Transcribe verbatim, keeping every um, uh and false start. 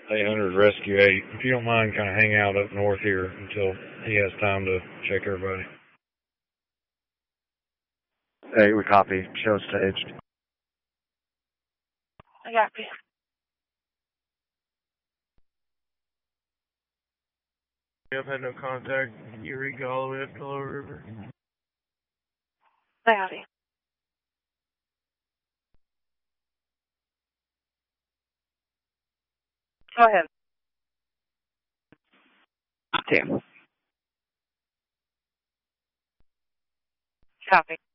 eight hundred Rescue eight. If you don't mind, kind of hang out up north here until he has time to check everybody. Hey, we copy. Show staged. I copy. I've had no contact. Eureka all the way up to Lower River. I copy. Go ahead. Damn. Copy.